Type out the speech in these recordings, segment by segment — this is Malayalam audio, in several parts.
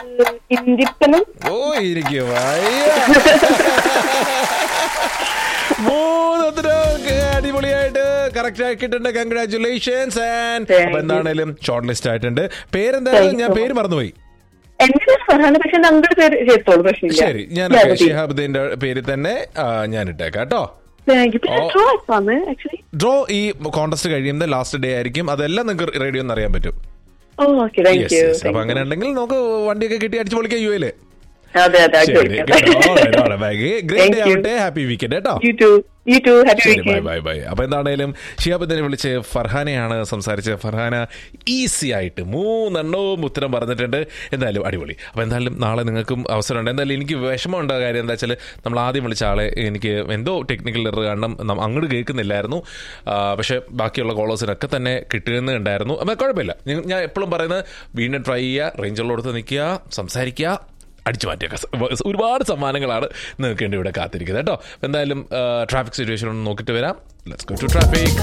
ഇൻഡിപെൻഡൻസ്. ഓ ഇരിക്കും അടിപൊളിയായിട്ട് കറക്റ്റ് ആക്കിയിട്ടുണ്ട്. കൺഗ്രാറ്റുലേഷൻസ്. അപ്പൊ എന്താണേലും ഷോർട്ട് ലിസ്റ്റ് ആയിട്ടുണ്ട്. പേരെന്തായാലും ഞാൻ പേര് മറന്നുപോയി. എന്റെ പേര് ഫർഹാന, പക്ഷെ ഞങ്ങളുടെ പേര് ചേർത്തോളൂ. പക്ഷേ ശരി, ഞാൻ ഷിഹാബുദ്ദീന്റെ പേര് തന്നെ ഞാൻ ഇട്ടേക്കാം കേട്ടോ. ഡ്രോ ഈ കോൺടെസ്റ്റ് കഴിയുന്ന ലാസ്റ്റ് ഡേ ആയിരിക്കും. അതെല്ലാം നിങ്ങൾക്ക് റേഡിയോ എന്ന് അറിയാൻ പറ്റും. അപ്പൊ അങ്ങനെ ഉണ്ടെങ്കിൽ നമുക്ക് വണ്ടിയൊക്കെ കിട്ടി അടിച്ചു പൊളിക്കാം യു എയില്. ഹാപ്പി വീക്കെൻഡ് കേട്ടോ. അപ്പൊ എന്താണേലും ഷിഹാബുദ്ദീനെ വിളിച്ച് ഫർഹാനയാണ് സംസാരിച്ചത്. ഫർഹാന ഈസി ആയിട്ട് 3 ഉത്തരം പറഞ്ഞിട്ടുണ്ട്. എന്തായാലും അടിപൊളി. അപ്പൊ എന്തായാലും നാളെ നിങ്ങൾക്കും അവസരമുണ്ട്. എന്തായാലും എനിക്ക് വിഷമമുണ്ട കാര്യം എന്താ വെച്ചാൽ നമ്മൾ ആദ്യം വിളിച്ച ആളെ എനിക്ക് എന്തോ ടെക്നിക്കൽ എറർ കാരണം അങ്ങോട്ട് കേൾക്കുന്നില്ലായിരുന്നു. പക്ഷെ ബാക്കിയുള്ള കോളേഴ്സിനൊക്കെ തന്നെ കിട്ടുന്നുണ്ടായിരുന്നു. അപ്പം കുഴപ്പമില്ല. ഞാൻ എപ്പോഴും പറയുന്നത് വീണ്ടും ട്രൈ ചെയ്യുക, റേഞ്ചുള്ളടുത്ത് നിൽക്കുക, സംസാരിക്കുക, അടിച്ചു മാറ്റിയൊക്കെ ഒരുപാട് സമ്മാനങ്ങളാണ് നിങ്ങൾക്ക് വേണ്ടി ഇവിടെ കാത്തിരിക്കുന്നത് കേട്ടോ. എന്തായാലും ട്രാഫിക് സിറ്റുവേഷൻ ഒന്ന് നോക്കിയിട്ട് വരാം. Let's go to traffic.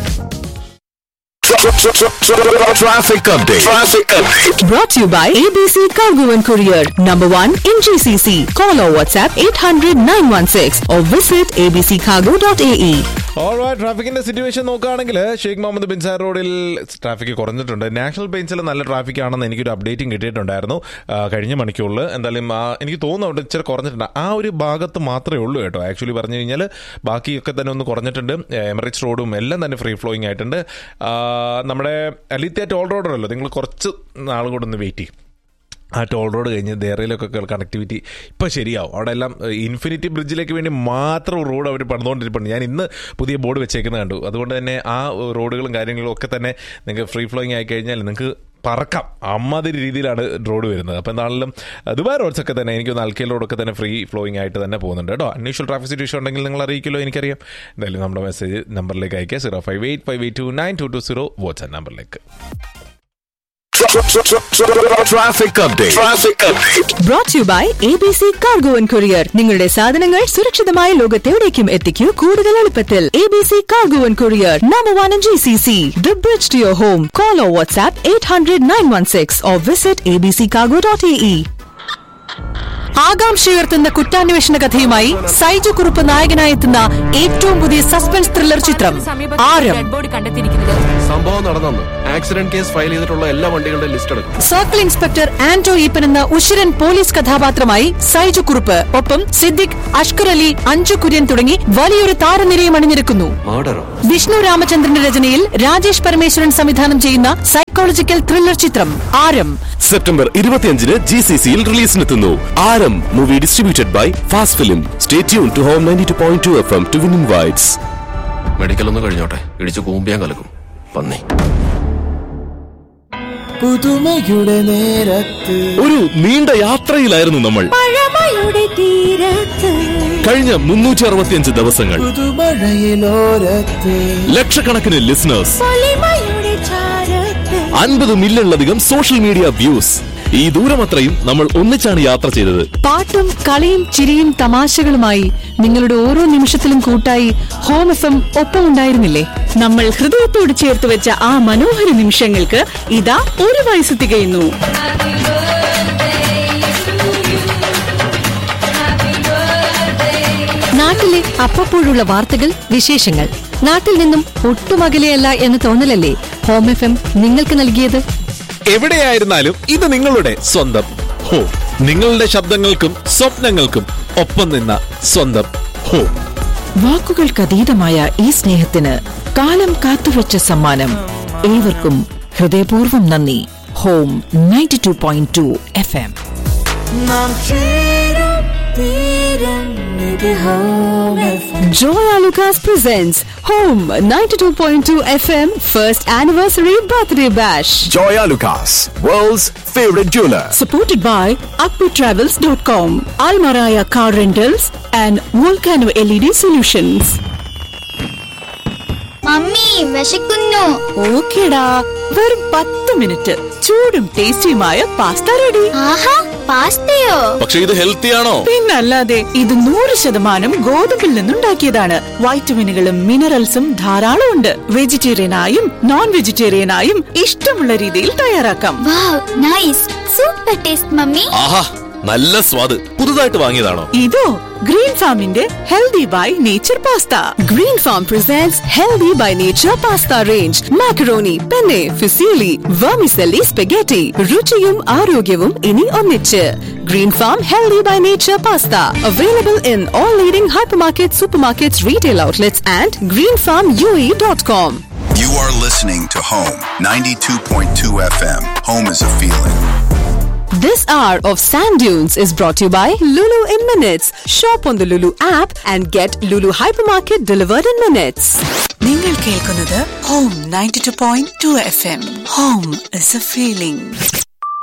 Traffic update. Brought to you by ABC Cargo and Courier, number 1 in GCC. Call or WhatsApp 800-916 or visit abccargo.ae. Alright, ട്രാഫിക്കിന്റെ situation നോക്കുകയാണെങ്കിൽ ഷെയ്ഖ് മുഹമ്മദ് ബിൻ സാർ റോഡിൽ ട്രാഫിക് കുറഞ്ഞിട്ടുണ്ട്. നാഷണൽ പെയിൻസിൽ നല്ല ട്രാഫിക് ആണെന്ന് എനിക്കൊരു അപ്ഡേറ്റും കിട്ടിയിട്ടുണ്ടായിരുന്നു കഴിഞ്ഞ മണിക്കൂറിൽ. എന്തായാലും എനിക്ക് തോന്നുന്നുണ്ട് ഇച്ചിരി കുറഞ്ഞിട്ടുണ്ട്. ആ ഒരു ഭാഗത്ത് മാത്രമേ ഉള്ളൂ കേട്ടോ. ആക്ച്വലി പറഞ്ഞു കഴിഞ്ഞാൽ ബാക്കിയൊക്കെ തന്നെ ഒന്ന് കുറഞ്ഞിട്ടുണ്ട്. എമിറേറ്റ്സ് റോഡും എല്ലാം തന്നെ ഫ്രീ ഫ്ലോയിങ് ആയിട്ടുണ്ട്. നമ്മുടെ അലിത്യ ടോൾ റോഡുണ്ടല്ലോ, നിങ്ങൾ കുറച്ച് നാളും കൂടെ ഒന്ന് വെയിറ്റ് ചെയ്യും. ആ ടോൾ റോഡ് കഴിഞ്ഞ് ദേറയിലൊക്കെ കണക്ടിവിറ്റി ഇപ്പോൾ ശരിയാവും. അവിടെ എല്ലാം ഇൻഫിനിറ്റി ബ്രിഡ്ജിലേക്ക് വേണ്ടി മാത്രം റോഡ് അവർ പണിതുകൊണ്ടിരിപ്പുണ്ട്. ഞാൻ ഇന്ന് പുതിയ ബോർഡ് വെച്ചേക്കുന്നത് കണ്ടു. അതുകൊണ്ട് തന്നെ ആ റോഡുകളും കാര്യങ്ങളും ഒക്കെ തന്നെ നിങ്ങൾക്ക് ഫ്രീ ഫ്ലോയിങ് ആയി കഴിഞ്ഞാൽ നിങ്ങൾക്ക് പറക്കാം. അമ്മാതിരി രീതിയിലാണ് റോഡ് വരുന്നത്. അപ്പോൾ എന്താണെങ്കിലും ദുബായ് റോഡ്സൊക്കെ തന്നെ എനിക്കൊന്ന് അൽക്കൽ റോഡൊക്കെ തന്നെ ഫ്രീ ഫ്ലോയിങ് ആയിട്ട് തന്നെ പോകുന്നുണ്ട് കേട്ടോ. അൺയൂഷ്വൽ ട്രാഫിക് സിറ്റുവേഷൻ ഉണ്ടെങ്കിൽ നിങ്ങൾ അറിയിക്കുമല്ലോ, എനിക്കറിയാം. എന്തായാലും നമ്മുടെ മെസ്സേജ് നമ്പറിലേക്ക് അയക്കുക 05858292220 വാട്സ്ആപ്പ് നമ്പറിലേക്ക്. Traffic update. Brought to you by ABC Cargo and Courier. നിങ്ങളുടെ സാധനങ്ങൾ സുരക്ഷിതമായ ലോകത്തെവിടേക്കും എത്തിക്കൂ കൂടുതൽ എളുപ്പത്തിൽ. ABC Cargo and Courier, number 1 in GCC. The bridge to your home. Call or WhatsApp 800-916 or visit abccargo.ae. ആകാംക്ഷയുയർത്തുന്ന കുറ്റാന്വേഷണ കഥയുമായി സൈജു കുറുപ്പ് നായകനായെത്തുന്ന ഏറ്റവും പുതിയ സസ്പെൻസ് ത്രില്ലർ ചിത്രം ആരം. സംഭവം നടന്നു. ആക്സിഡന്റ് കേസ് ഫയൽ ചെയ്തിട്ടുള്ള എല്ലാ വണ്ടികളുടെ ലിസ്റ്റ് എടുക്കും. സർക്കിൾ ഇൻസ്പെക്ടർ ആന്റോ ഈപ്പൻ എന്ന ഉശിരൻ പോലീസ് കഥാപാത്രമായി സൈജു കുറുപ്പ്, ഒപ്പം സിദ്ദിഖ്, അഷ്കർ അലി, അഞ്ജു കുര്യൻ തുടങ്ങി വലിയൊരു താരനിരയും അണിനിരക്കുന്നു. വിഷ്ണു രാമചന്ദ്രന്റെ രചനയിൽ രാജേഷ് പരമേശ്വരൻ സംവിധാനം ചെയ്യുന്ന സൈക്കോളജിക്കൽ ത്രില്ലർ ചിത്രം ആരം സെപ്റ്റംബർ 25 GCCയിൽ റിലീസിനെത്തുന്നു. ആരം movie distributed by fast film. Stay tune to home 92.2 FM to win invites. Medical ഒന്ന് കഴിഞ്ഞോട്ടെ, ഇടിച്ച് കൂമ്പിയാൻ കലക്കും പന്നി. പുതുമയുടെ നേരത്ത് ഒരു നീണ്ട യാത്രയിലായിരുന്നു നമ്മൾ. കഴിഞ്ഞ 365 ദിവസങ്ങൾ പുതുമഴയിലോരത്ത് ലക്ഷക്കണക്കിന് ലിസണേഴ്സ്, 50 മില്യണിലധികം സോഷ്യൽ മീഡിയ വ്യൂസ്. ഈ ദൂരമത്രയും നമ്മൾ ഒന്നിച്ചാണ് യാത്ര ചെയ്തത്. പാട്ടും കളിയും ചിരിയും തമാശകളുമായി നിങ്ങളുടെ ഓരോ നിമിഷത്തിലും കൂട്ടായി ഹോം FM ഒപ്പം ഉണ്ടായിരുന്നില്ലേ? നമ്മൾ ഹൃദയത്തോട് ചേർത്ത് വെച്ച ആ മനോഹര നിമിഷങ്ങൾക്ക് ഇതാ 1 വയസ്സ് തികയുന്നു. നാട്ടിലെ അപ്പപ്പോഴുള്ള വാർത്തകൾ, വിശേഷങ്ങൾ, നാട്ടിൽ നിന്നും ഒട്ടും അകലെയല്ല എന്ന തോന്നലല്ലേ ഹോം FM നിങ്ങൾക്ക് നൽകിയത്? എവിടെയായിരുന്നാലും ഇത് നിങ്ങളുടെ സ്വന്തം ഹോ. നിങ്ങളുടെ ശബ്ദങ്ങൾക്കും സ്വപ്നങ്ങൾക്കും ഒപ്പം നിന്ന സ്വന്തം ഹോ. വാക്കുകൾക്കതീതമായ ഈ സ്നേഹത്തിന് കാലം കാത്തുവച്ച സമ്മാനം. ഏവർക്കും ഹൃദയപൂർവ്വം നന്ദി. Home 92.2 FM. നാം ചേരും തീരം ഇത് home FM. Joya Lucas presents Home 92.2 FM first anniversary birthday bash. Joya Lucas, world's favorite jeweler. Supported by akputravels.com, Almaraya Car Rentals and Volcano LED Solutions. Mummy വിശക്കുന്നു. ഓക്കേടാ, വെറും 10 മിനിറ്റ് ചൂടും ടേസ്റ്റിയുമായ പാസ്ത റെഡി. ആഹാ, പാസ്തയോ? പക്ഷെ ഇത് ഹെൽത്തിയാണോ? പിന്നല്ലാതെ, ഇത് 100% ഗോതമ്പിൽ നിന്നുണ്ടാക്കിയതാണ്. വൈറ്റമിനുകളും മിനറൽസും ധാരാളം ഉണ്ട്. വെജിറ്റേറിയനായും നോൺ വെജിറ്റേറിയനായും ഇഷ്ടമുള്ള രീതിയിൽ തയ്യാറാക്കാം. Wow, nice. Super taste mummy. ആഹാ, നല്ല സ്വാദ്. പുതുതായിട്ട് വാങ്ങിയതാണോ? ഇതോ ഗ്രീൻ ഫാമിന്റെ healthy by nature pasta. Green farm presents Healthy by Nature Pasta Range. Macaroni, penne, fusilli, vermicelli, spaghetti. രുചിയും ആരോഗ്യവും ഇനി ഒന്നിച്ച്. Green Farm Healthy by Nature Pasta. Available in all leading hypermarkets, supermarkets, retail outlets and greenfarmue.com. You are listening to Home 92.2 FM. Home is a feeling. This hour of Sand Dunes is brought to you by Lulu in Minutes. Shop on the Lulu app and get Lulu Hypermarket delivered in minutes. നിങ്ങൾ കേൾക്കുന്നത് Home 92.2 FM. Home is a feeling.